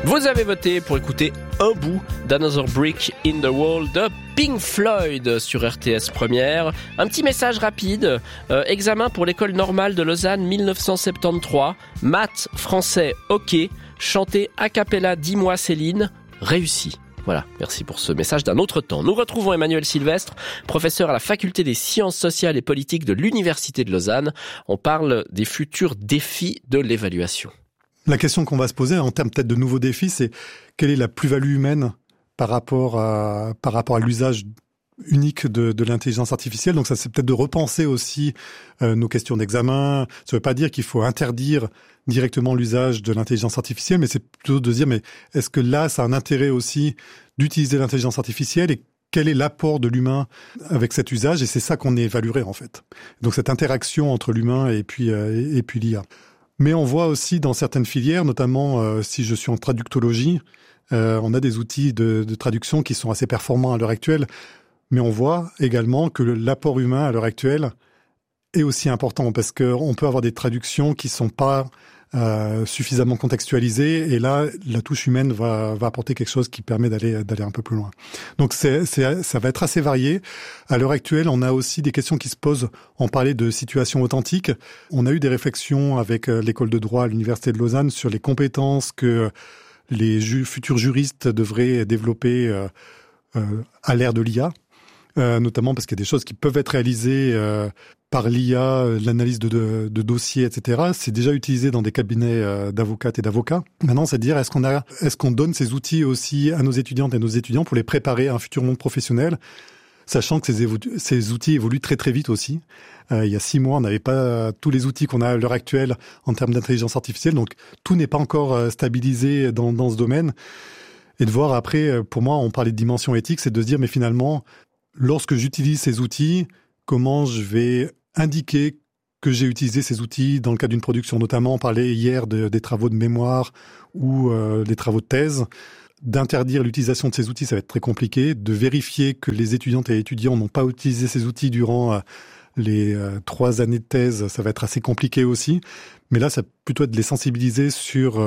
Vous avez voté pour écouter un bout d'Another Brick in the Wall de Pink Floyd sur RTS Première. Un petit message rapide. Examen pour l'école normale de Lausanne 1973. Maths, français, ok. Chanter a cappella 10 mois Céline, réussi. Voilà, merci pour ce message d'un autre temps. Nous retrouvons Emmanuel Sylvestre, professeur à la faculté des sciences sociales et politiques de l'Université de Lausanne. On parle des futurs défis de l'évaluation. La question qu'on va se poser en termes peut-être de nouveaux défis, c'est quelle est la plus-value humaine par rapport à l'usage unique de l'intelligence artificielle. Donc ça, c'est peut-être de repenser aussi nos questions d'examen. Ça ne veut pas dire qu'il faut interdire directement l'usage de l'intelligence artificielle, mais c'est plutôt de dire, mais est-ce que là, ça a un intérêt aussi d'utiliser l'intelligence artificielle et quel est l'apport de l'humain avec cet usage? Et c'est ça qu'on évaluerait en fait. Donc cette interaction entre l'humain et puis l'IA. Mais on voit aussi dans certaines filières, notamment si je suis en traductologie, on a des outils de traduction qui sont assez performants à l'heure actuelle, mais on voit également que l'apport humain à l'heure actuelle est aussi important parce qu'on peut avoir des traductions qui sont pas suffisamment contextualisées et là, la touche humaine va apporter quelque chose qui permet d'aller un peu plus loin. Donc ça va être assez varié. À l'heure actuelle, on a aussi des questions qui se posent. On parlait de situations authentiques. On a eu des réflexions avec l'école de droit à l'Université de Lausanne sur les compétences que les futurs juristes devraient développer à l'ère de l'IA. Notamment parce qu'il y a des choses qui peuvent être réalisées par l'IA, l'analyse de dossiers, etc. C'est déjà utilisé dans des cabinets d'avocates et d'avocats. Maintenant, c'est de dire est-ce qu'on donne ces outils aussi à nos étudiantes et nos étudiants pour les préparer à un futur monde professionnel, sachant que ces outils évoluent très très vite aussi. Il y a 6 mois, on n'avait pas tous les outils qu'on a à l'heure actuelle en termes d'intelligence artificielle, donc tout n'est pas encore stabilisé dans ce domaine. Et de voir après, pour moi, on parlait de dimension éthique, c'est de se dire mais finalement, lorsque j'utilise ces outils, comment je vais indiquer que j'ai utilisé ces outils dans le cadre d'une production. Notamment, on parlait hier des travaux de mémoire ou des travaux de thèse. D'interdire l'utilisation de ces outils, ça va être très compliqué. De vérifier que les étudiantes et étudiants n'ont pas utilisé ces outils durant les 3 années de thèse, ça va être assez compliqué aussi. Mais là, ça va plutôt être de les sensibiliser sur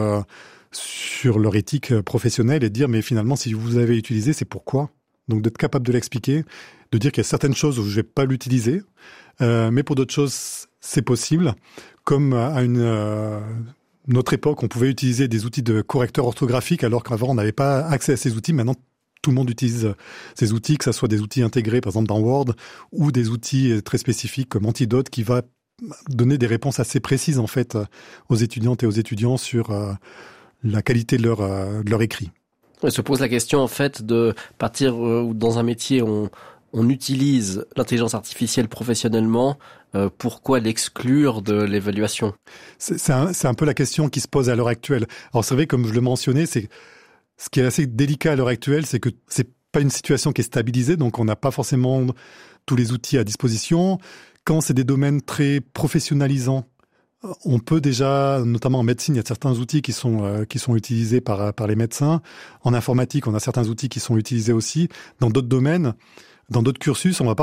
leur éthique professionnelle et de dire, mais finalement, si vous avez utilisé, c'est pourquoi ? Donc d'être capable de l'expliquer, de dire qu'il y a certaines choses où je vais pas l'utiliser, mais pour d'autres choses, c'est possible. Comme à une autre époque, on pouvait utiliser des outils de correcteur orthographique, alors qu'avant, on n'avait pas accès à ces outils. Maintenant, tout le monde utilise ces outils, que ce soit des outils intégrés, par exemple, dans Word, ou des outils très spécifiques comme Antidote, qui va donner des réponses assez précises, en fait, aux étudiantes et aux étudiants sur la qualité de leur écrit. Il se pose la question, en fait, de partir dans un métier où on utilise l'intelligence artificielle professionnellement, pourquoi l'exclure de l'évaluation ? C'est un peu la question qui se pose à l'heure actuelle. Alors c'est vrai, comme je le mentionnais, ce qui est assez délicat à l'heure actuelle, c'est que c'est pas une situation qui est stabilisée, donc on n'a pas forcément tous les outils à disposition. Quand c'est des domaines très professionnalisants, on peut déjà, notamment en médecine, il y a certains outils qui sont utilisés par les médecins. En informatique, on a certains outils qui sont utilisés aussi. Dans d'autres domaines, dans d'autres cursus, on va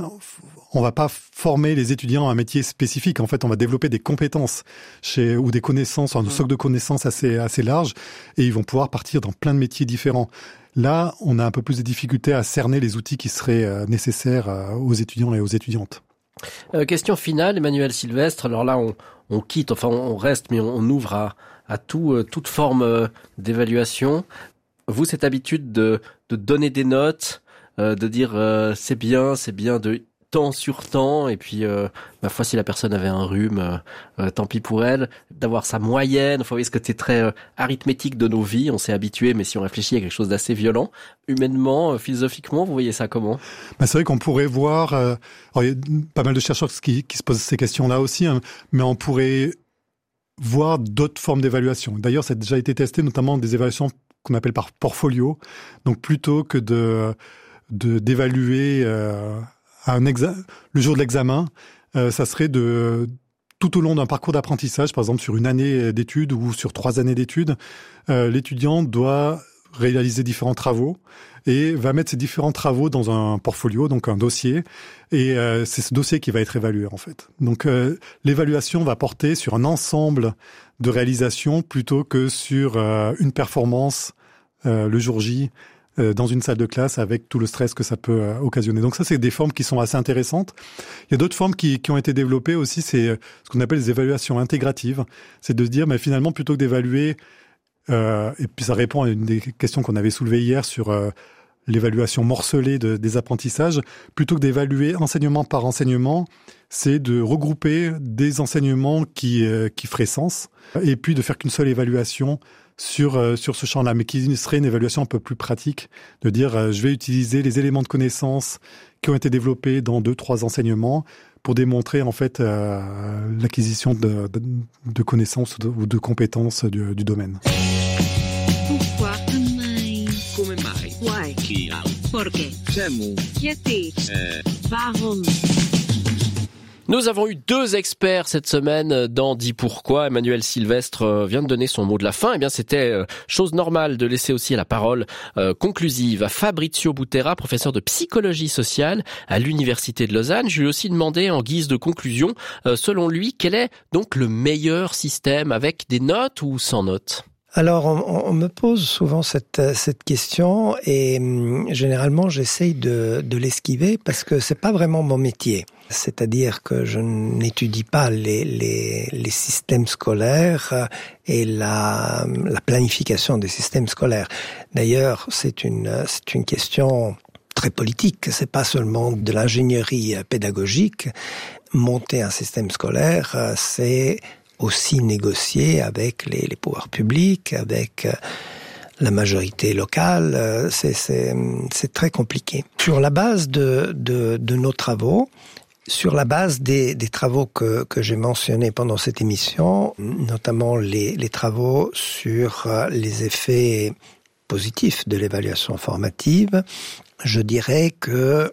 pas former les étudiants à un métier spécifique. En fait, on va développer des compétences ou des connaissances, un socle de connaissances assez large, et ils vont pouvoir partir dans plein de métiers différents. Là, on a un peu plus de difficultés à cerner les outils qui seraient nécessaires aux étudiants et aux étudiantes. Question finale, Emmanuel Sylvestre. Alors là, on quitte, enfin on reste, mais on ouvre à toute forme d'évaluation. Vous, cette habitude de donner des notes, de dire c'est bien de temps sur temps, et puis ma foi, si la personne avait un rhume, tant pis pour elle, d'avoir sa moyenne. Enfin, vous voyez ce côté très arithmétique de nos vies, on s'est habitué, mais si on réfléchit à quelque chose d'assez violent, humainement, philosophiquement, vous voyez ça comment ? C'est vrai qu'on pourrait voir, alors il y a pas mal de chercheurs qui se posent ces questions-là aussi, hein, mais on pourrait voir d'autres formes d'évaluation. D'ailleurs, ça a déjà été testé, notamment des évaluations qu'on appelle par portfolio. Donc plutôt que d'évaluer le jour de l'examen, ça serait tout au long d'un parcours d'apprentissage, par exemple sur une année d'études ou sur 3 années d'études, l'étudiant doit réaliser différents travaux et va mettre ces différents travaux dans un portfolio, donc un dossier, et c'est ce dossier qui va être évalué en fait. Donc l'évaluation va porter sur un ensemble de réalisations plutôt que sur une performance le jour J dans une salle de classe avec tout le stress que ça peut occasionner. Donc ça, c'est des formes qui sont assez intéressantes. Il y a d'autres formes qui ont été développées aussi, c'est ce qu'on appelle les évaluations intégratives. C'est de se dire, mais finalement, plutôt que d'évaluer, et puis ça répond à une des questions qu'on avait soulevées hier sur l'évaluation morcelée des apprentissages, plutôt que d'évaluer enseignement par enseignement, c'est de regrouper des enseignements qui feraient sens, et puis de faire qu'une seule évaluation sur ce champ-là, mais qui serait une évaluation un peu plus pratique, de dire je vais utiliser les éléments de connaissance qui ont été développés dans 2-3 enseignements pour démontrer en fait l'acquisition de connaissances ou de compétences du domaine. Pourquoi? Come mai? Why? Chi? Perché? Czemu? Kiedy? Warum? Nous avons eu 2 experts cette semaine dans Dis Pourquoi. Emmanuel Sylvestre vient de donner son mot de la fin. Eh bien, c'était chose normale de laisser aussi la parole conclusive à Fabrizio Butera, professeur de psychologie sociale à l'Université de Lausanne. Je lui ai aussi demandé en guise de conclusion, selon lui, quel est donc le meilleur système, avec des notes ou sans notes ? Alors, on me pose souvent cette question et généralement j'essaye de l'esquiver parce que c'est pas vraiment mon métier. C'est-à-dire que je n'étudie pas les systèmes scolaires et la planification des systèmes scolaires. D'ailleurs, c'est une question très politique. C'est pas seulement de l'ingénierie pédagogique. Monter un système scolaire, c'est aussi négocier avec les pouvoirs publics, avec la majorité locale, c'est très compliqué. Sur la base de nos travaux, sur la base des travaux que j'ai mentionnés pendant cette émission, notamment les travaux sur les effets positifs de l'évaluation formative, je dirais que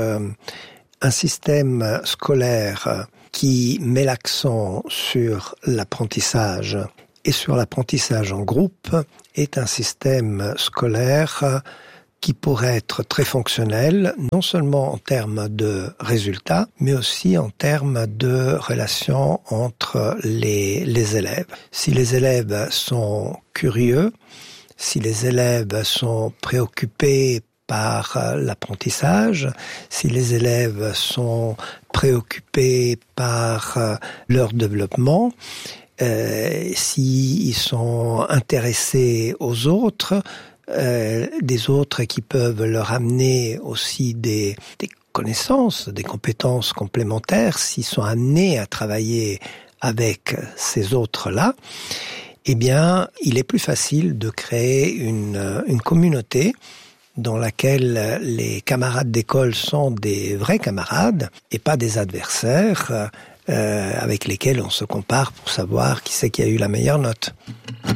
un système scolaire qui met l'accent sur l'apprentissage et sur l'apprentissage en groupe est un système scolaire qui pourrait être très fonctionnel, non seulement en termes de résultats, mais aussi en termes de relations entre les élèves. Si les élèves sont curieux, si les élèves sont préoccupés par l'apprentissage, si les élèves sont préoccupés par leur développement, s'ils sont intéressés aux autres, des autres qui peuvent leur amener aussi des connaissances, des compétences complémentaires, s'ils sont amenés à travailler avec ces autres-là, eh bien, il est plus facile de créer une communauté dans laquelle les camarades d'école sont des vrais camarades et pas des adversaires avec lesquels on se compare pour savoir qui c'est qui a eu la meilleure note.